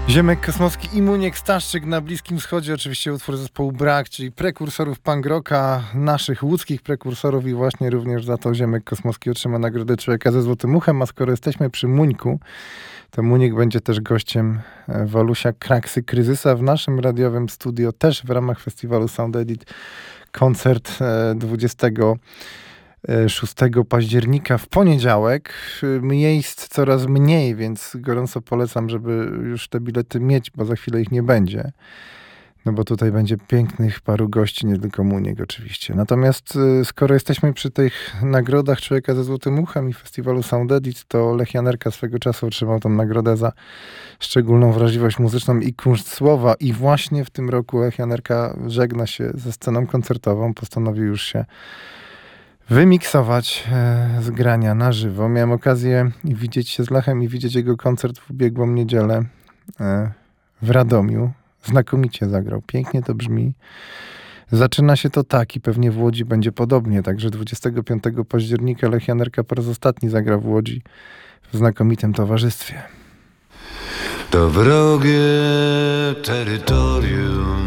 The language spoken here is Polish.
Ziemek Kosmowski i Muniek Staszczyk na Bliskim Wschodzie. Oczywiście utwór zespołu Brak, czyli prekursorów punk rocka, naszych łódzkich prekursorów i właśnie również za to Ziemek Kosmowski otrzyma nagrodę Człowieka ze Złotym Uchem. A skoro jesteśmy przy Muńku, to Muniek będzie też gościem Walusia Kraksy Kryzysa w naszym radiowym studio, też w ramach festiwalu Sound Edit. Koncert 26 października w poniedziałek. Miejsc coraz mniej, więc gorąco polecam, żeby już te bilety mieć, bo za chwilę ich nie będzie. No bo tutaj będzie pięknych paru gości, nie tylko Muniek oczywiście. Natomiast skoro jesteśmy przy tych nagrodach Człowieka ze Złotym Uchem i festiwalu Sound Edit, to Lech Janerka swego czasu otrzymał tą nagrodę za szczególną wrażliwość muzyczną i kunszt słowa. I właśnie w tym roku Lech Janerka żegna się ze sceną koncertową. Postanowił już się wymiksować z grania na żywo. Miałem okazję widzieć się z Lechem i widzieć jego koncert w ubiegłą niedzielę w Radomiu. Znakomicie zagrał. Pięknie to brzmi. Zaczyna się to tak i pewnie w Łodzi będzie podobnie. Także 25 października Lech Janerka po raz ostatni zagra w Łodzi w znakomitym towarzystwie. To wrogie terytorium.